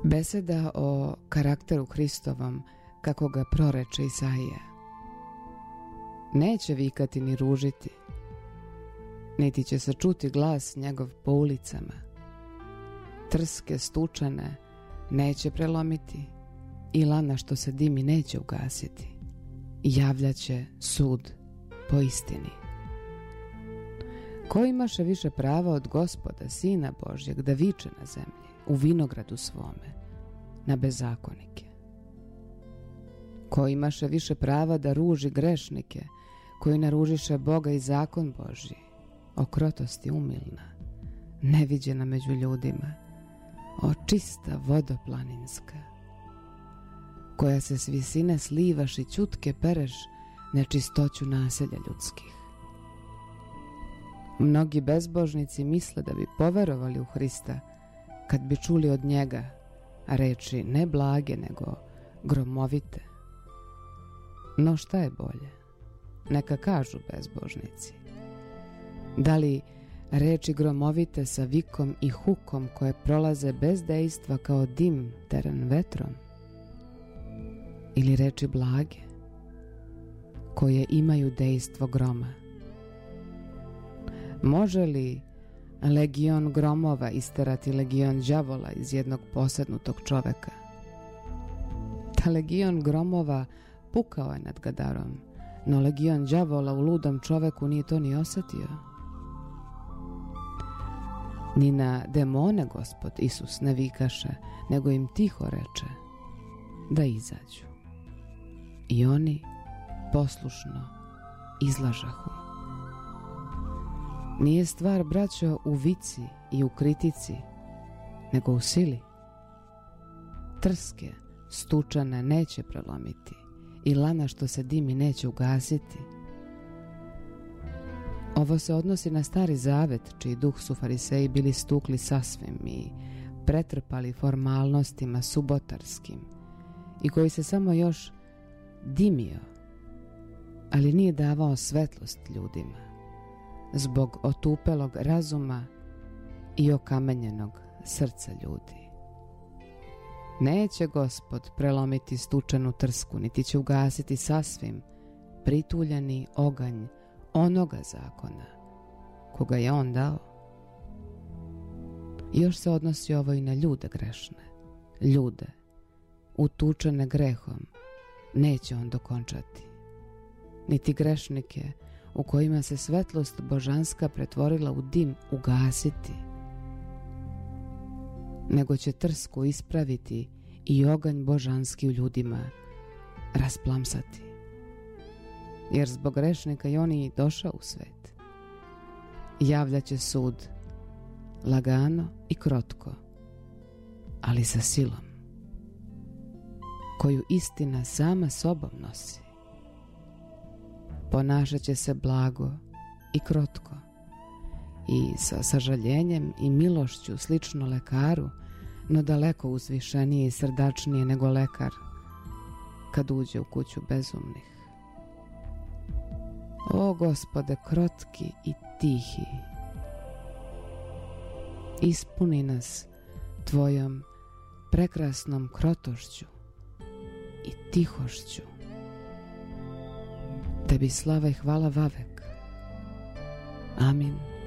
Beseda o karakteru Hristovom kako ga proreče Isaija. Neće vikati ni ružiti, niti će se čuti glas njegov po ulicama. Trske stučene neće prelomiti i lana što se dimi neće ugasiti. Javljaće sud po istini. Ko imaše više prava od Gospoda, Sina Božjeg, da viče na zemlji, u vinogradu svome, na bezakonike? Ko imaše više prava da ruži grešnike, koji naružiše Boga i zakon Božji, o krotosti umilna, neviđena među ljudima, o čista vodoplaninska, koja se s visine slivaš i ćutke pereš nečistoću naselja ljudskih. Mnogi bezbožnici misle da bi poverovali u Hrista kad bi čuli od njega reči ne blage nego gromovite. No šta je bolje? Neka kažu bezbožnici. Da li reči gromovite sa vikom i hukom koje prolaze bez dejstva kao dim teren vetrom? Ili reči blage koje imaju dejstvo groma? Može li legion gromova isterati legion đavola iz jednog posednutog čoveka? Ta legion gromova pukao je nad Gadarom, no legion đavola u ludom čoveku nije to ni osetio. Ni na demone Gospod Isus ne vikaše, nego im tiho reče da izađu. I oni poslušno izlažahu. Nije stvar, braćo, u vici i u kritici, nego u sili. Trske stučane neće prelomiti i lana što se dimi neće ugasiti. Ovo se odnosi na Stari Zavet, čiji duh su fariseji bili stukli sasvim i pretrpali formalnostima subotarskim i koji se samo još dimio, ali nije davao svetlost ljudima zbog otupelog razuma i okamenjenog srca ljudi. Neće Gospod prelomiti stučenu trsku, niti će ugasiti sasvim prituljeni oganj onoga zakona koga je on dao. Još se odnosi ovo i na ljude grešne. Ljude utučene grehom neće on dokončati, niti grešnike u kojima se svetlost božanska pretvorila u dim ugasiti, nego će trsku ispraviti i oganj božanski u ljudima rasplamsati. Jer zbog grešnika i oni došao u svet. Javljaće sud lagano i krotko, ali sa silom, koju istina sama sobom nosi. Ponašat će se blago i krotko i sa sažaljenjem i milošću slično lekaru, no daleko uzvišenije i srdačnije nego lekar kad uđe u kuću bezumnih. O Gospode, krotki i tihi, ispuni nas tvojom prekrasnom krotošću i tihošću. Tebi slava i hvala vavek. Amin.